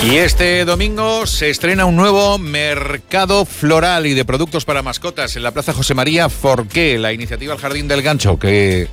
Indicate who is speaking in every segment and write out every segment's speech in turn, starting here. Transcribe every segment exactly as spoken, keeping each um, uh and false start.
Speaker 1: Y este domingo se estrena un nuevo mercado floral y de productos para mascotas en la Plaza José María Forqué, la iniciativa El Jardín del Gancho, que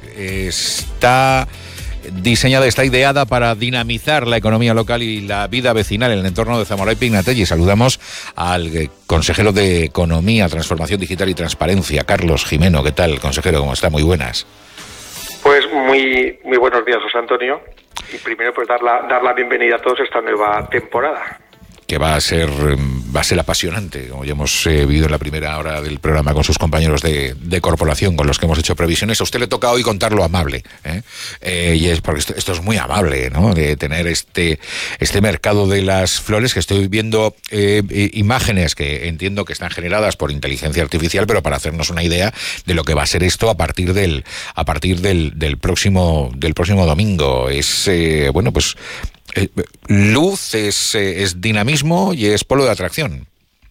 Speaker 1: está diseñada, está ideada para dinamizar la economía local y la vida vecinal en el entorno de Zamora y Pignatelli. Saludamos al consejero de Economía, Transformación Digital y Transparencia, Carlos Jimeno. ¿Qué tal, consejero? ¿Cómo está? Muy buenas.
Speaker 2: Pues muy muy buenos días, José Antonio. Y primero, pues dar la, dar la bienvenida a todos a esta nueva temporada.
Speaker 1: Que va a ser va a ser apasionante, como ya hemos eh, vivido en la primera hora del programa con sus compañeros de, de corporación, con los que hemos hecho previsiones. A usted le toca hoy contar lo amable, ¿eh? Eh, y es porque esto, esto es muy amable, ¿no? De tener este este mercado de las flores, que estoy viendo eh, imágenes que entiendo que están generadas por inteligencia artificial, pero para hacernos una idea de lo que va a ser esto a partir del a partir del, del próximo del próximo domingo. Es eh, bueno, pues Eh, luz, es, eh, es dinamismo y es polo de atracción.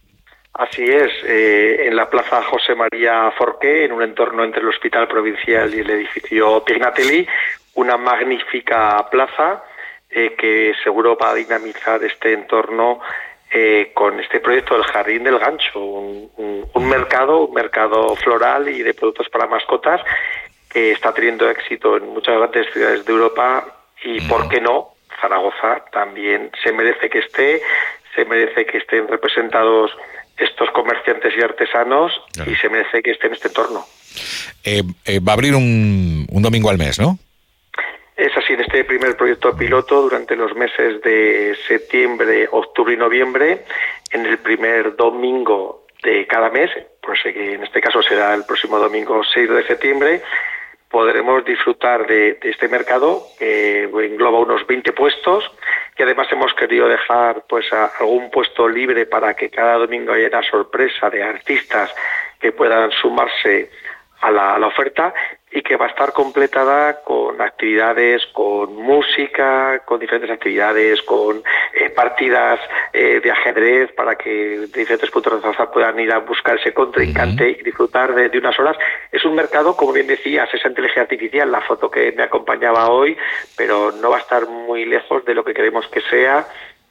Speaker 2: Así es, eh, en la Plaza José María Forqué, en un entorno entre el Hospital Provincial y el edificio Pignatelli, una magnífica plaza eh, que seguro va a dinamizar este entorno eh, con este proyecto del Jardín del Gancho, un, un, un mercado, un mercado floral y de productos para mascotas que está teniendo éxito en muchas grandes ciudades de Europa y, ¿por qué no?, Zaragoza también se merece que esté, se merece que estén representados estos comerciantes y artesanos, claro, y se merece que esté en este entorno.
Speaker 1: Eh, eh, va a abrir un, un domingo al mes, ¿no?
Speaker 2: Es así, en este primer proyecto piloto, durante los meses de septiembre, octubre y noviembre, en el primer domingo de cada mes, pues que en este caso será el próximo domingo seis de septiembre, podremos disfrutar de, de este mercado que engloba unos veinte puestos, que además hemos querido dejar pues a, algún puesto libre para que cada domingo haya una sorpresa de artistas que puedan sumarse a la, a la oferta, y que va a estar completada con actividades, con música, con diferentes actividades, con eh, partidas eh, de ajedrez para que de diferentes puntos de Zaragoza puedan ir a buscar ese contrincante uh-huh. y disfrutar de, de unas horas. Es un mercado, como bien decías, esa inteligencia artificial, la foto que me acompañaba hoy, pero no va a estar muy lejos de lo que queremos que sea.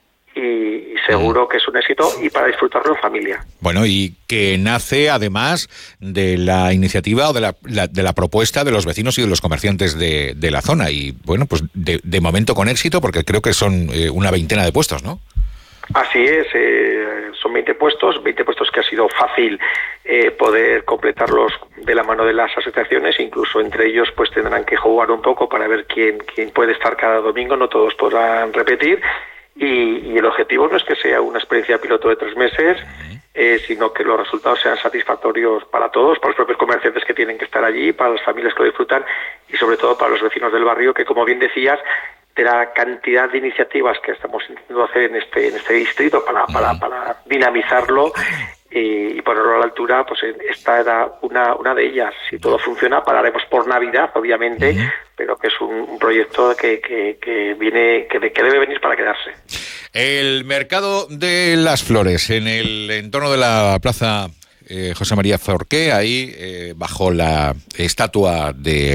Speaker 2: Y seguro que es un éxito, y para disfrutarlo en familia.
Speaker 1: Bueno, y que nace además de la iniciativa o de la, la, de la propuesta de los vecinos y de los comerciantes de, de la zona. Y bueno, pues de, de momento con éxito, porque creo que son eh, una veintena de puestos, ¿no?
Speaker 2: Así es, eh, son veinte puestos, veinte puestos que ha sido fácil eh, poder completarlos de la mano de las asociaciones, incluso entre ellos pues tendrán que jugar un poco para ver quién, quién puede estar cada domingo, no todos podrán repetir. Y, y el objetivo no es que sea una experiencia piloto de tres meses, eh, sino que los resultados sean satisfactorios para todos, para los propios comerciantes que tienen que estar allí, para las familias que lo disfrutan y sobre todo para los vecinos del barrio, que, como bien decías, de la cantidad de iniciativas que estamos intentando hacer en este en este distrito para para, para dinamizarlo y, y ponerlo a la altura, pues esta era una una de ellas. Si todo funciona, pararemos por Navidad, obviamente, uh-huh. pero que es un, un proyecto que, que, que viene que, que debe venir para quedarse.
Speaker 1: El mercado de las flores en el entorno de la Plaza eh, José María Forqué, ahí eh, bajo la estatua de